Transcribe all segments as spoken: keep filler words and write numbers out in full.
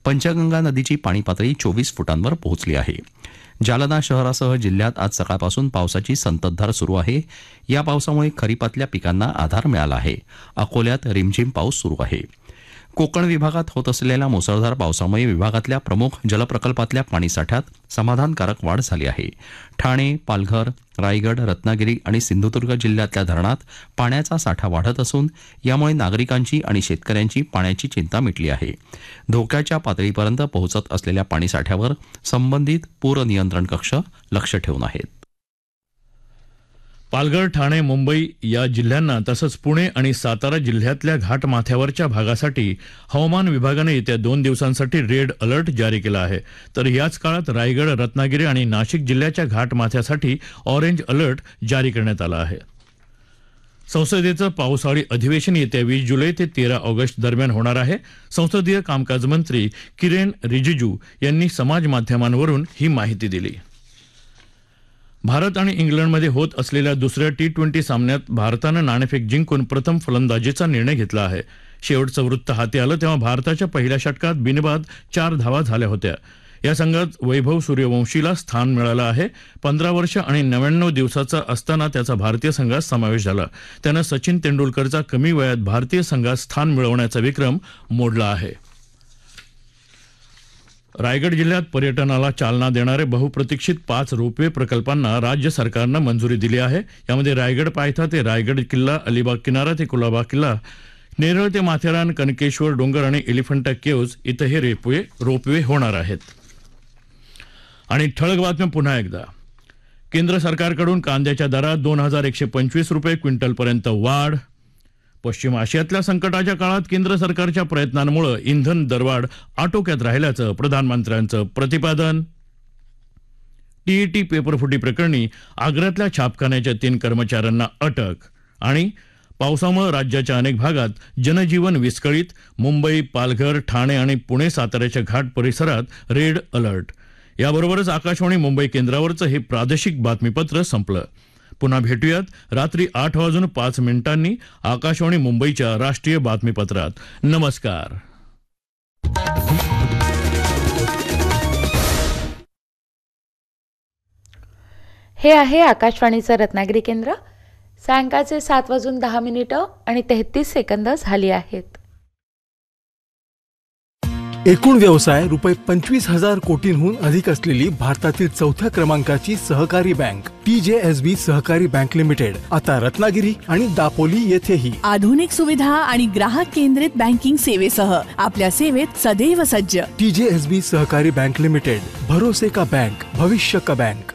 पंचगंगा नदीची पाणी पातळी चोवीस फुटांवर पोहोचली आहे. जालना शहरासह जिल्ह्यात आज सकाळपासून पावसाची संततधार सुरू आहे. या पावसामुळे खरीपातल्या पिकांना आधार मिळाला आहे. अकोल्यात रिमझिम पाऊस सुरू आहे. कोकण विभागात होत असलेल्या मुसळधार पावसामुळे विभागातल्या प्रमुख जलप्रकल्पातल्या पाणीसाठ्यात समाधानकारक वाढ झाली आहे. ठाणे, पालघर, रायगड, रत्नागिरी आणि सिंधुदुर्ग जिल्ह्यातल्या धरणात पाण्याचा साठा वाढत असून यामुळे नागरिकांची आणि शेतकऱ्यांची पाण्याची चिंता मिटली आहे. धोक्याच्या पातळीपर्यंत पोहोचत असलेल्या पाणीसाठ्यावर संबंधित पूर नियंत्रण कक्ष लक्ष ठेवून आहेत. पालघर, ठाणे, मुंबई या जिल्ह्यांना तसंच पुणे आणि सातारा जिल्ह्यातल्या घाटमाथ्यावरच्या भागासाठी हवामान विभागानं येत्या दोन दिवसांसाठी रेड अलर्ट जारी केला आहे. तर याच काळात रायगड, रत्नागिरी आणि नाशिक जिल्ह्याच्या घाटमाथ्यासाठी ऑरेंज अलर्ट जारी करण्यात आला आहे. संसदेचं पावसाळी अधिवेशन येत्या वीस जुलै ते तेरा ऑगस्ट दरम्यान होणार आहे. संसदीय कामकाज मंत्री किरेन रिजिजू यांनी समाज माध्यमांवरून ही माहिती दिली. भारत आणि इंग्लंडमध्ये होत असलेल्या दुसऱ्या टी ट्वेंटी सामन्यात भारतानं नाणेफेक जिंकून प्रथम फलंदाजीचा निर्णय घेतला आहे. शेवटचं वृत्त हाती आलं तेव्हा भारताच्या पहिल्या षटकात बिनबाद चार धावा झाल्या होत्या. या संघात वैभव सूर्यवंशीला स्थान मिळालं आहे. पंधरा वर्ष आणि नव्याण्णव दिवसाचा असताना त्याचा भारतीय संघात समावेश झाला. त्यानं सचिन तेंडुलकरचा कमी वयात भारतीय संघात स्थान मिळवण्याचा विक्रम मोडला आहे. रायगड जिल्ह्यात पर्यटनाला चालना देणारे बहुप्रतीक्षित पाच रोपवे प्रकल्पांना राज्य सरकारनं मंजुरी दिली आहे. यामध्ये रायगड पायथा ते रायगड किल्ला, अलिबाग किनारा ते कुलाबा किल्ला, नेरळ ते माथेरान, कनकेश्वर डोंगर आणि एलिफंटा केव्ज इथं हे रोपवे रोपवे होणार आहेत. आणि ठळक बातम्या पुन्हा एकदा. केंद्र सरकारकडून कांद्याच्या दरात दोन हजार एकशे पंचवीस रुपये क्विंटलपर्यंत वाढ. पश्चिम आशियातल्या संकटाच्या काळात केंद्र सरकारच्या प्रयत्नांमुळे इंधन दरवाढ आटोक्यात राहिल्याचं प्रधानमंत्र्यांचं प्रतिपादन. टीईटी पेपरफुटी प्रकरणी आग्र्यातल्या छापखान्याच्या तीन कर्मचाऱ्यांना अटक. आणि पावसामुळे राज्याच्या अनेक भागात जनजीवन विस्कळीत. मुंबई, पालघर, ठाणे आणि पुणे, साताऱ्याच्या घाट परिसरात रेड अलर्ट. याबरोबरच आकाशवाणी मुंबई केंद्रावरचं हे प्रादेशिक बातमीपत्र संपलं. पुन्हा भेटूयात रात्री आठ वाजून पाच मिनिटांनी आकाशवाणी मुंबईच्या राष्ट्रीय बातमीपत्रात. नमस्कार. हे आहे आकाशवाणीचं रत्नागिरी केंद्र. सायंकाळचे सात वाजून दहा मिनिटं आणि तेहतीस सेकंद झाली आहेत. एकूण व्यवसाय रुपये पंचवीस हजार कोटींहून अधिक असलेली भारतातील चौथ्या क्रमांकाची सहकारी बँक टी जे एस बी सहकारी बँक लिमिटेड आता रत्नागिरी आणि दापोली येथेही आधुनिक सुविधा आणि ग्राहक केंद्रित बँकिंग सेवेसह आपल्या सेवेत सदैव सज्ज. टी जे एस बी सहकारी बँक लिमिटेड, भरोसे का बैंक, भविष्य का बैंक.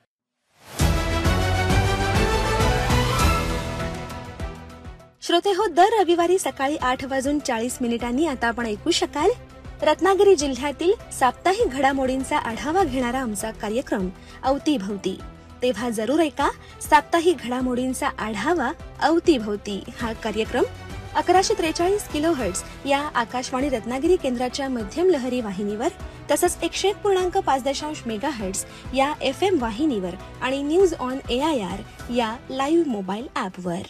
श्रोते हो, दर रविवारी सकाळी आठ वाजून चाळीस मिनिटांनी आता आपण ऐकू शकाल रत्नागिरी जिल्ह्यातील साप्ताहिक घडामोडींचा आढावा घेणारा आमचा कार्यक्रम अवतीभवती. तेव्हा जरूर ऐका साप्ताहिक घडामोडींचा आढावा अवतीभवती हा कार्यक्रम अकराशे त्रेचाळीस किलो हर्ट्ज या आकाशवाणी रत्नागिरी केंद्राच्या मध्यम लहरी वाहिनीवर, तसंच एकशे एक पूर्णांक पाच दशांश मेगा हर्ट्ज या एफ एम वाहिनीवर आणि news on A I R या लाईव्ह मोबाईल ॲपवर.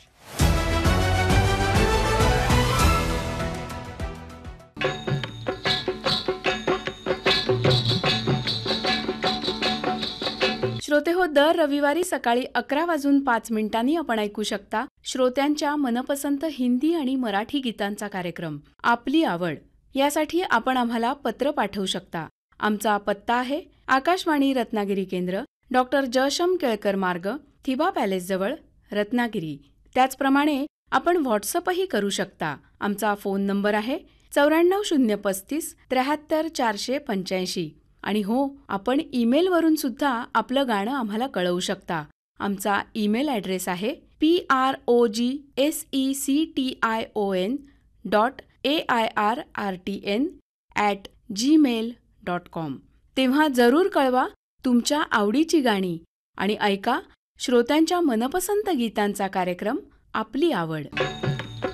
श्रोते हो, दर रविवारी सकाळी अकरा वाजून पाच मिनिटांनी आपण ऐकू शकता श्रोत्यांच्या मनपसंत हिंदी आणि मराठी गीतांचा कार्यक्रम आपली आवड. यासाठी आपण आम्हाला पत्र पाठवू शकता. आमचा पत्ता आहे आकाशवाणी रत्नागिरी केंद्र, डॉक्टर जयशम केळकर मार्ग, थिबा पॅलेस जवळ, रत्नागिरी. त्याचप्रमाणे आपण व्हॉट्सअपही करू शकता. आमचा फोन नंबर आहे चौऱ्याण्णव शून्य पस्तीस त्र्याहत्तर चारशे पंच्याऐंशी. आणि हो, आपण ईमेलवरून सुद्धा आपलं गाणं आम्हाला कळवू शकता. आमचा ईमेल ॲड्रेस आहे P R O G S E C T I O N dot A I R R T N at Gmail dot com. तेव्हा जरूर कळवा तुमच्या आवडीची गाणी आणि ऐका श्रोत्यांच्या मनपसंत गीतांचा कार्यक्रम आपली आवड.